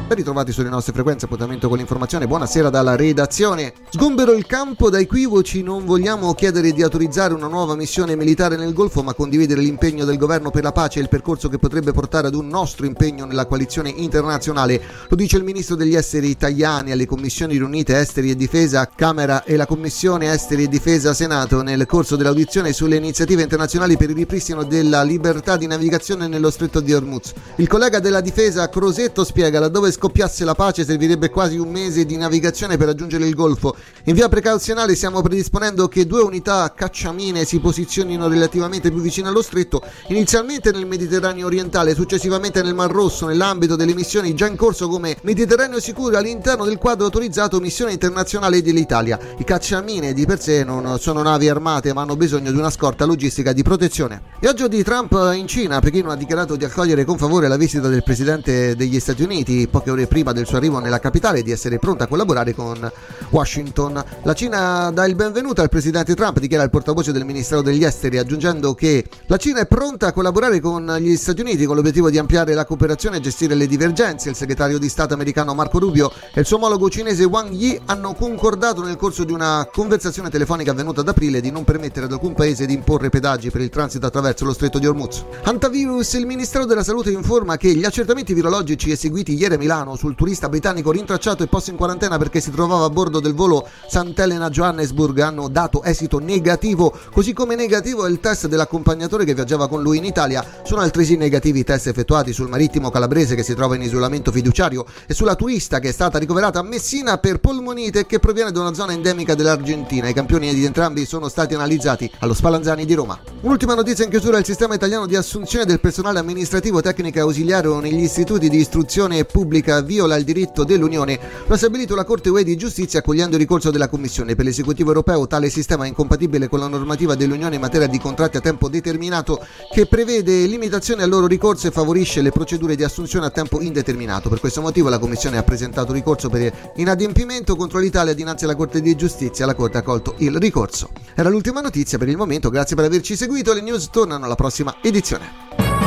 Ben ritrovati sulle nostre frequenze, appuntamento con l'informazione. Buonasera dalla redazione. Sgombero il campo da equivoci, non vogliamo chiedere di autorizzare una nuova missione militare nel Golfo, ma condividere l'impegno del governo per la pace e il percorso che potrebbe portare ad un nostro impegno nella coalizione internazionale. Lo dice il ministro degli esteri Tajani alle commissioni riunite esteri e difesa Camera e la commissione esteri e difesa Senato nel corso dell'audizione sulle iniziative internazionali per il ripristino della libertà di navigazione nello stretto di Hormuz. Il collega della difesa Crosetto spiega: laddove scoppiasse la pace servirebbe quasi un mese di navigazione per raggiungere il Golfo. In via precauzionale stiamo predisponendo che 2 unità cacciamine si posizionino relativamente più vicine allo stretto, inizialmente nel Mediterraneo orientale, successivamente nel Mar Rosso, nell'ambito delle missioni già in corso come Mediterraneo sicuro all'interno del quadro autorizzato missione internazionale dell'Italia. I cacciamine di per sé non sono navi armate, ma hanno bisogno di una scorta logistica di protezione. Viaggio di Trump in Cina. Pechino ha dichiarato di accogliere con favore la visita del presidente degli Stati Uniti poche ore prima del suo arrivo nella capitale e di essere pronta a collaborare con Washington. La Cina dà il benvenuto al presidente Trump, dichiara il portavoce del Ministero degli Esteri, aggiungendo che la Cina è pronta a collaborare con gli Stati Uniti con l'obiettivo di ampliare la cooperazione e gestire le divergenze. Il segretario di Stato americano Marco Rubio e il suo omologo cinese Wang Yi hanno concordato nel corso di una conversazione telefonica avvenuta ad aprile di non permettere ad alcun paese di imporre pedaggi per il transito attraverso lo stretto di Hormuz. Hantavirus. Il Ministero della Salute informa che gli accertamenti virologici eseguiti ieri a Milano sul turista britannico rintracciato e posto in quarantena perché si trovava a bordo del volo Sant'Elena-Johannesburg hanno dato esito negativo, così come negativo è il test dell'accompagnatore che viaggiava con lui in Italia. Sono altresì negativi i test effettuati sul marittimo calabrese che si trova in isolamento fiduciario e sulla turista che è stata ricoverata a Messina per polmonite e che proviene da una zona endemica dell'Argentina. I campioni di entrambi sono stati analizzati allo Spallanzani di Roma. Un'ultima notizia in chiusura: il sistema italiano di assunzione del personale amministrativo, tecnico e ausiliario negli istituti di istruzione pubblica viola il diritto dell'Unione. Lo ha stabilito la Corte UE di Giustizia accogliendo il ricorso della Commissione. Per l'esecutivo europeo tale sistema è incompatibile con la normativa dell'Unione in materia di contratti a tempo determinato, che prevede limitazioni al loro ricorso e favorisce le procedure di assunzione a tempo indeterminato. Per questo motivo la Commissione ha presentato ricorso per inadempimento contro l'Italia dinanzi alla Corte di Giustizia. La Corte ha accolto il ricorso. Era l'ultima notizia per il momento, grazie per averci seguito. Le news tornano alla prossima edizione.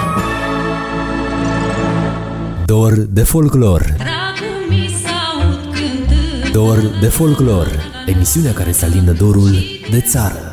Dor de folclor. Dor de folclor, emisiunea care să alină dorul de țară.